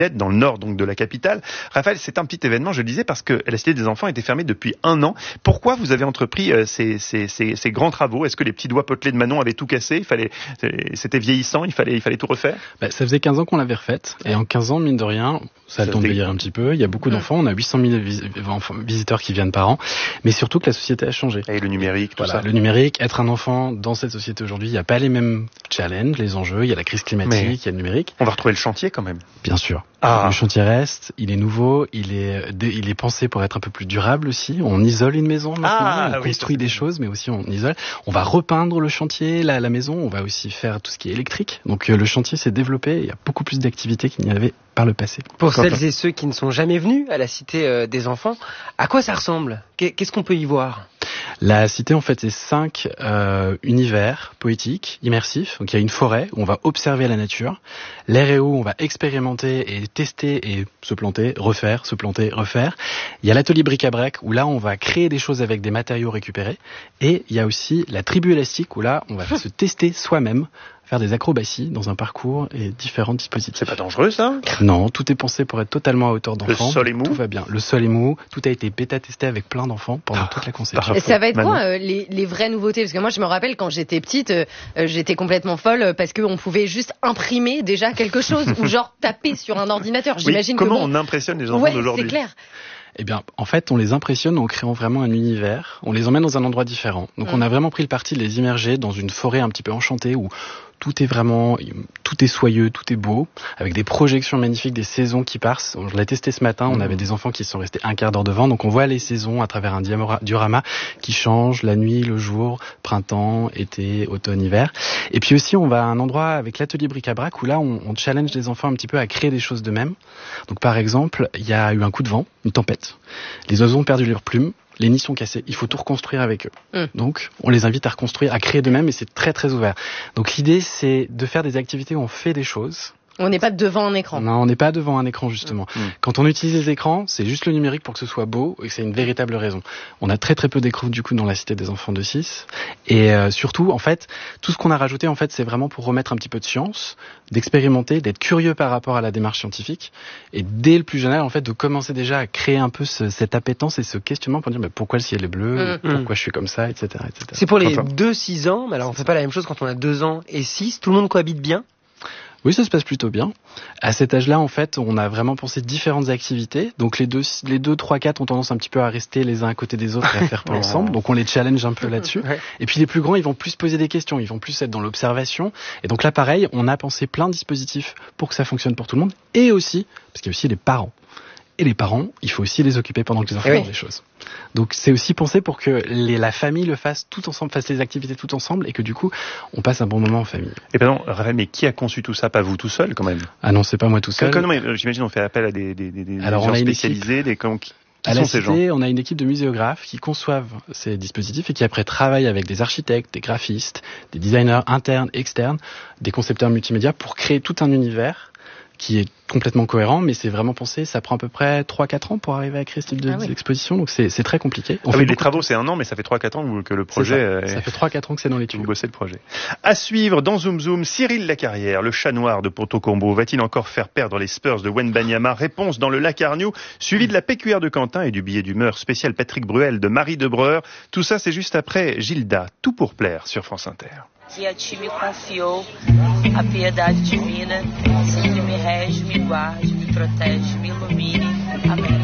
dans le nord donc de la capitale. Raphaël, c'est un petit événement, je le disais, parce que la Cité des Enfants était fermée depuis 1 an. Pourquoi vous avez entrepris ces grands travaux? Est-ce que les petits doigts potelés de Manon avaient tout cassé? C'était vieillissant, il fallait tout refaire? Ça faisait 15 ans qu'on l'avait refaite, et en 15 ans, mine de rien, ça a le temps de vieillir un petit peu. Il y a beaucoup d'enfants, on a 800 000 visiteurs qui viennent par an, mais surtout que la société a changé. Et le numérique, tout ça. Le numérique, être un enfant dans cette société aujourd'hui, il n'y a pas les mêmes challenges, les enjeux, il y a la crise climatique, il y a le numérique. On va retrouver le chantier quand même. Bien sûr. Le chantier reste, il est nouveau, il est pensé pour être un peu plus durable aussi. On isole une maison maintenant, on construit des choses, mais aussi on isole. On va repeindre le chantier, la maison, on va aussi faire tout ce qui est électrique. Donc le chantier s'est développé, il y a beaucoup plus d'activités qu'il n'y avait par le passé. Pour celles et ceux qui ne sont jamais venus à la Cité des Enfants, à quoi ça ressemble? Qu'est-ce qu'on peut y voir? La cité, en fait, c'est 5 univers poétiques, immersifs. Donc, il y a une forêt où on va observer la nature. L'air et eau, on va expérimenter et tester et se planter, refaire, se planter, refaire. Il y a l'atelier bric-à-brac où là, on va créer des choses avec des matériaux récupérés. Et il y a aussi la tribu élastique où là, on va se tester soi-même, faire des acrobaties dans un parcours et différents dispositifs. C'est pas dangereux, ça? Non, tout est pensé pour être totalement à hauteur d'enfant. Le sol est mou? Tout va bien. Le sol est mou. Tout a été bêta-testé avec plein d'enfants pendant toute la conception. Ça va être quoi les vraies nouveautés? Parce que moi, je me rappelle quand j'étais petite, j'étais complètement folle parce qu'on pouvait juste imprimer déjà quelque chose ou genre taper sur un ordinateur. J'imagine comment on impressionne les enfants d'aujourd'hui? C'est clair. Eh bien, en fait, on les impressionne en créant vraiment un univers. On les emmène dans un endroit différent. Donc, on a vraiment pris le parti de les immerger dans une forêt un petit peu enchantée où tout est soyeux, tout est beau, avec des projections magnifiques, des saisons qui passent. Je l'ai testé ce matin, on avait des enfants qui sont restés un quart d'heure devant, donc on voit les saisons à travers un diorama qui change la nuit, le jour, printemps, été, automne, hiver. Et puis aussi, on va à un endroit avec l'atelier bric-à-brac où là, on challenge les enfants un petit peu à créer des choses d'eux-mêmes. Donc par exemple, il y a eu un coup de vent, une tempête. Les oiseaux ont perdu leurs plumes. Les nids sont cassés, il faut tout reconstruire avec eux. Donc, on les invite à reconstruire, à créer d'eux-mêmes, et c'est très très ouvert. Donc l'idée, c'est de faire des activités où on fait des choses. On n'est pas devant un écran. Non, on n'est pas devant un écran, justement. Quand on utilise les écrans, c'est juste le numérique pour que ce soit beau, et c'est une véritable raison. On a très très peu d'écrans, du coup, dans la Cité des Enfants de 6. Et surtout, en fait, tout ce qu'on a rajouté, en fait, c'est vraiment pour remettre un petit peu de science, d'expérimenter, d'être curieux par rapport à la démarche scientifique, et dès le plus jeune âge, en fait, de commencer déjà à créer un peu cette appétence et ce questionnement pour dire pourquoi le ciel est bleu, pourquoi je suis comme ça, etc. etc. C'est pour les 2-6 ans, mais alors on fait pas la même chose quand on a 2 ans et 6. Tout le monde cohabite bien? Oui, ça se passe plutôt bien. À cet âge-là, en fait, on a vraiment pensé différentes activités. Donc les 2, 3, 4 ont tendance un petit peu à rester les uns à côté des autres et à faire pas ensemble. Donc on les challenge un peu là-dessus. Et puis les plus grands, ils vont plus poser des questions, ils vont plus être dans l'observation. Et donc là, pareil, on a pensé plein de dispositifs pour que ça fonctionne pour tout le monde. Et aussi, parce qu'il y a aussi les parents. Et les parents, il faut aussi les occuper pendant que les enfants font des choses. Donc c'est aussi pensé pour que la famille le fasse tout ensemble, fasse les activités tout ensemble, et que du coup, on passe un bon moment en famille. Et pardon, Raphaël, mais qui a conçu tout ça? Pas vous tout seul, quand même? Ah non, c'est pas moi tout seul. J'imagine on fait appel à des gens spécialisés, à la Cité, on a une équipe de muséographes qui conçoivent ces dispositifs et qui après travaillent avec des architectes, des graphistes, des designers internes, externes, des concepteurs multimédia pour créer tout un univers qui est complètement cohérent, mais c'est vraiment pensé, ça prend à peu près 3-4 ans pour arriver à créer ce type d'exposition, donc c'est très compliqué. Les travaux c'est 1 an, mais ça fait 3-4 ans que le projet... Ça fait 3-4 ans que c'est dans les tuyaux. Vous bossez le projet. À suivre dans Zoom Zoom, Cyril Lacarrière, le chat noir de Ponto Combo, va-t-il encore faire perdre les Spurs de Wembanyama? Réponse dans le Lacarniou, suivi de la PQR de Quentin et du billet d'humeur spécial Patrick Bruel de Marie Debreur. Tout ça, c'est juste après Gilda, Tout pour plaire sur France Inter. Que a ti me confiou, a piedade divina, sempre me rege, me guarde, me protege, me ilumine. Amém.